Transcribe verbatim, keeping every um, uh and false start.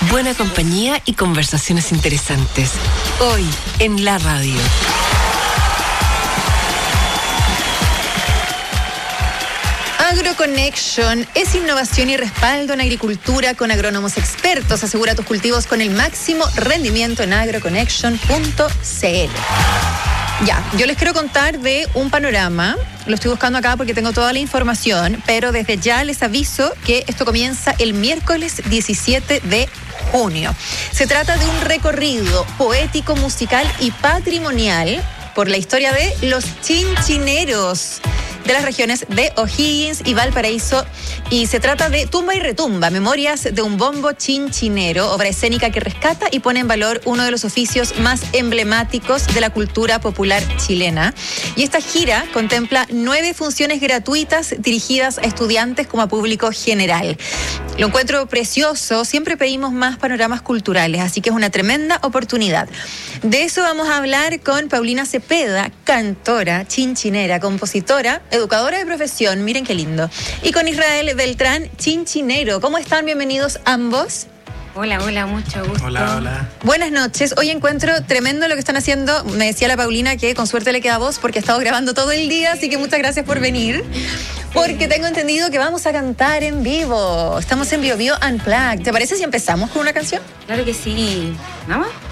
buena compañía y conversaciones interesantes. Hoy, en la radio. AgroConnection es innovación y respaldo en agricultura con agrónomos expertos. Asegura tus cultivos con el máximo rendimiento en agroconnection punto c l. Ya, yo les quiero contar de un panorama. Lo estoy buscando acá porque tengo toda la información, pero desde ya les aviso que esto comienza el miércoles diecisiete de junio. Se trata de un recorrido poético, musical y patrimonial por la historia de los chinchineros de las regiones de O'Higgins y Valparaíso, y se trata de Tumba y Retumba, memorias de un bombo chinchinero, obra escénica que rescata y pone en valor uno de los oficios más emblemáticos de la cultura popular chilena. Y esta gira contempla nueve funciones gratuitas dirigidas a estudiantes como a público general. Lo encuentro precioso, siempre pedimos más panoramas culturales, así que es una tremenda oportunidad. De eso vamos a hablar con Paulina Cepeda, cantora, chinchinera, compositora, educadora de profesión, miren qué lindo. Y con Israel Beltrán, chinchinero. ¿Cómo están? Bienvenidos ambos. Hola, hola, mucho gusto. Hola, hola. Buenas noches. Hoy encuentro tremendo lo que están haciendo. Me decía la Paulina que con suerte le queda voz porque ha estado grabando todo el día, así que muchas gracias por venir. Porque tengo entendido que vamos a cantar en vivo. Estamos en Bio Bio Unplugged. ¿Te parece si empezamos con una canción? Claro que sí. ¿Vamos?